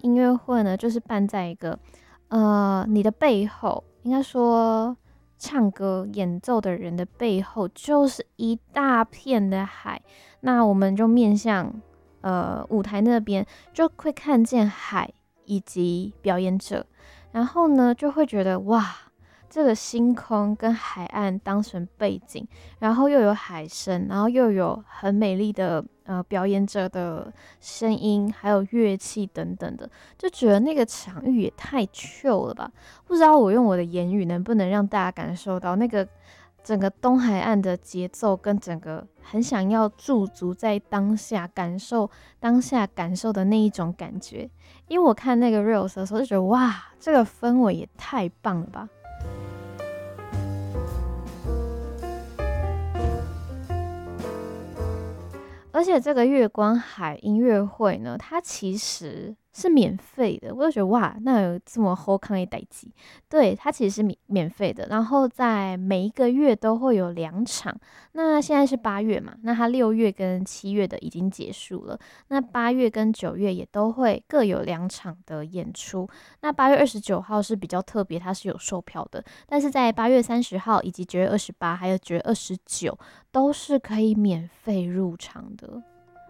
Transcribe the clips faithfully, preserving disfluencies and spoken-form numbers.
音乐会呢，就是办在一个呃你的背后，应该说唱歌演奏的人的背后就是一大片的海，那我们就面向呃舞台那边，就会看见海以及表演者，然后呢就会觉得哇，这个星空跟海岸当成背景，然后又有海声，然后又有很美丽的呃表演者的声音，还有乐器等等的，就觉得那个场域也太 chill 了吧！不知道我用我的言语能不能让大家感受到那个整个东海岸的节奏，跟整个很想要驻足在当下感受当下感受的那一种感觉。因为我看那个 reels 的时候就觉得哇，这个氛围也太棒了吧！而且这个月光海音乐会呢，它其实是免费的，我就觉得哇，那有这么好康的代际？对，它其实是免免费的，然后在每一个月都会有两场。那现在是八月嘛，那它六月跟七月的已经结束了，那八月跟九月也都会各有两场的演出。那八月二十九号是比较特别，它是有售票的，但是在八月三十号以及九月二十八还有九月二十九都是可以免费入场的。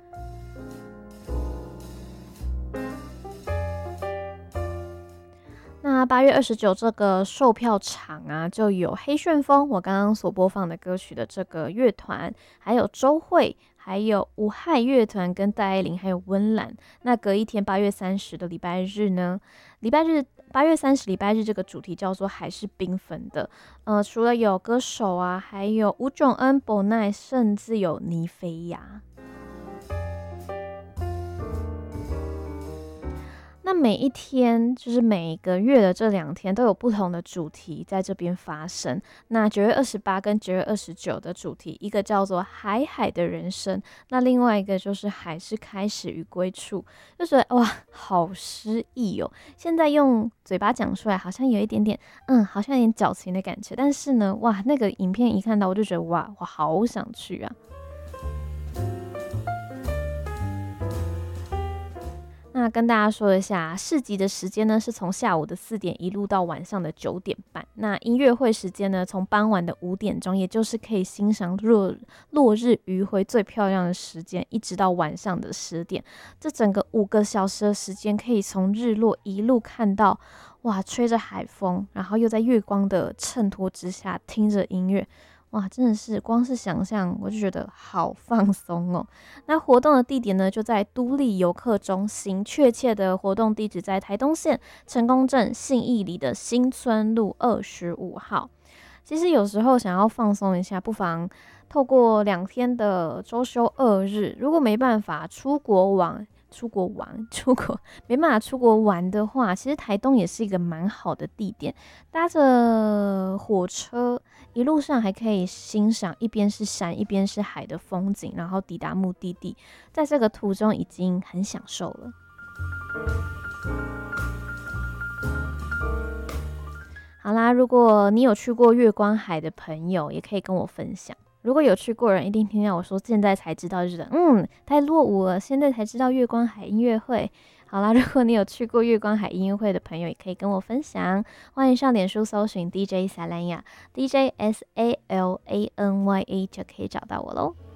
那八月二十九这个售票场啊，就有黑旋风，我刚刚所播放的歌曲的这个乐团，还有周蕙，还有无害乐团跟戴爱玲，还有温岚。那隔一天八月三十的礼拜日呢，礼拜日八月三十礼拜日这个主题叫做海是缤纷的，呃，除了有歌手啊，还有吴炯恩、博奈，甚至有倪飞雅。那每一天，就是每个月的这两天，都有不同的主题在这边发生。那九月二十八跟九月二十九的主题，一个叫做“海海的人生”，那另外一个就是“海是开始与归处”，就觉得哇，好诗意哦！现在用嘴巴讲出来，好像有一点点，嗯，好像有点矫情的感觉。但是呢，哇，那个影片一看到，我就觉得哇，我好想去啊！那跟大家说一下，市集的时间呢是从下午的四点一路到晚上的九点半。那音乐会时间呢，从傍晚的五点钟，也就是可以欣赏落落日余晖最漂亮的时间，一直到晚上的十点。这整个五个小时的时间，可以从日落一路看到，哇，吹着海风，然后又在月光的衬托之下听着音乐。哇，真的是光是想象我就觉得好放松哦。那活动的地点呢，就在都立游客中心，确切的活动地址在台东县成功镇信义里的新村路二十五号。其实有时候想要放松一下，不妨透过两天的周休二日，如果没办法出国玩。出国玩，出国没办法出国玩的话，其实台东也是一个蛮好的地点。搭着火车，一路上还可以欣赏一边是山一边是海的风景，然后抵达目的地，在这个途中已经很享受了。好啦，如果你有去过月光海的朋友，也可以跟我分享。如果有去过人，一定听到我说现在才知道，就是嗯，太落伍了，现在才知道月光海音乐会。好啦，如果你有去过月光海音乐会的朋友，也可以跟我分享。欢迎上脸书搜寻 D J 萨兰雅 D J S A L A N Y A 就可以找到我咯。